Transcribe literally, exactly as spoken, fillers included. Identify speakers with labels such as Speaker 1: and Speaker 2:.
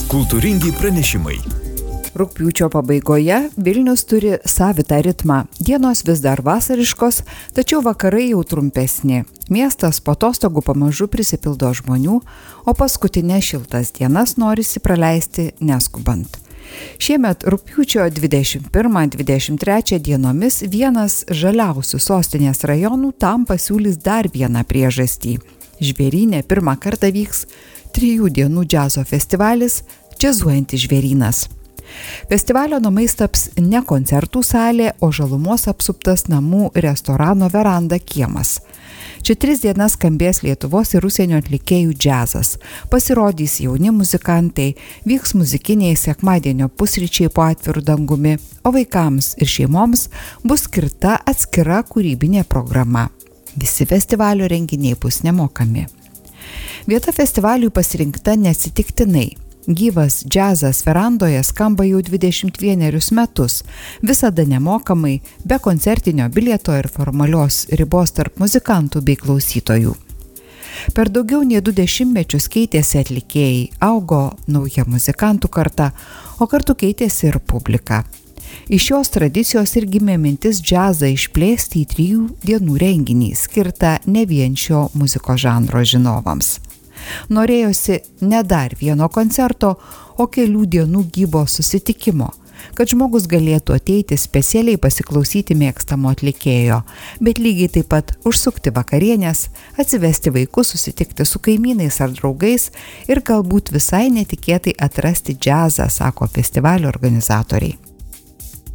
Speaker 1: Kultūringi pranešimai.
Speaker 2: Rugpjūčio pabaigoje Vilnius turi savitą ritmą. Dienos vis dar vasariškos, tačiau vakarai jau trumpesni. Miestas po atostogų pamažu prisipildo žmonių, o paskutinės šiltas dienas norisi praleisti neskubant. Šiemet rugpjūčio dvidešimt pirmą dvidešimt trečią dienomis vienas žaliausių sostinės rajonų tam pasiūlys dar vieną priežastį. Žvėryne pirmą kartą vyks trijų dienų džiazo festivalis Džiazuojantis žvėrynas. Festivalio namais taps ne koncertų salė, o žalumos apsuptas namų restorano veranda kiemas. Čia tris dienas skambės Lietuvos ir užsienio atlikėjų džiazas. Pasirodys jauni muzikantai, vyks muzikiniai sekmadienio pusryčiai po atviru dangumi, o vaikams ir šeimoms bus skirta atskira kūrybinė programa. Visi festivalio renginiai bus nemokami. Vieta festivaliui pasirinkta neatsitiktinai. Gyvas džiazas verandoje skamba jau dvidešimt vienerius metus, visada nemokamai, be koncertinio bilieto ir formalios ribos tarp muzikantų bei klausytojų. Per daugiau nei du dešimtmečius keitėsi atlikėjai, augo nauja muzikantų karta, o kartu keitėsi ir publika. Iš šios tradicijos ir gimė mintis džiazą išplėsti į trijų dienų renginį, skirtą ne vien šio muzikos žanro žinovams. Norėjosi ne dar vieno koncerto, o kelių dienų gyvo susitikimo, kad žmogus galėtų ateiti specialiai pasiklausyti mėgstamo atlikėjo, bet lygiai taip pat užsukti vakarienės, atsivesti vaikus, susitikti su kaimynais ar draugais ir galbūt visai netikėtai atrasti džiazą, sako festivalio organizatoriai.